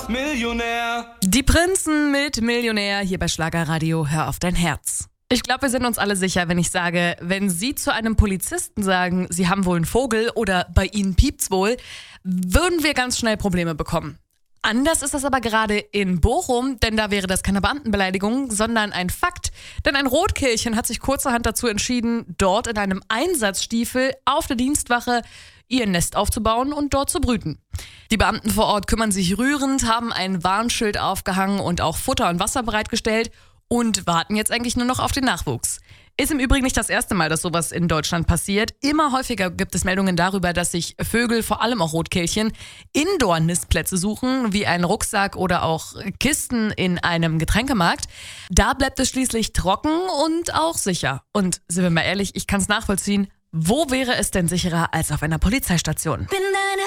Millionär. Die Prinzen mit Millionär hier bei Schlagerradio. Hör auf dein Herz. Ich glaube, wir sind uns alle sicher, wenn ich sage, wenn Sie zu einem Polizisten sagen, Sie haben wohl einen Vogel oder bei Ihnen piept's wohl, würden wir ganz schnell Probleme bekommen. Anders ist das aber gerade in Bochum, denn da wäre das keine Beamtenbeleidigung, sondern ein Fakt. Denn ein Rotkehlchen hat sich kurzerhand dazu entschieden, dort in einem Einsatzstiefel auf der Dienstwache ihr Nest aufzubauen und dort zu brüten. Die Beamten vor Ort kümmern sich rührend, haben ein Warnschild aufgehangen und auch Futter und Wasser bereitgestellt und warten jetzt eigentlich nur noch auf den Nachwuchs. Ist im Übrigen nicht das erste Mal, dass sowas in Deutschland passiert. Immer häufiger gibt es Meldungen darüber, dass sich Vögel, vor allem auch Rotkehlchen, Indoor-Nistplätze suchen, wie einen Rucksack oder auch Kisten in einem Getränkemarkt. Da bleibt es schließlich trocken und auch sicher. Und sind wir mal ehrlich, ich kann es nachvollziehen, wo wäre es denn sicherer als auf einer Polizeistation?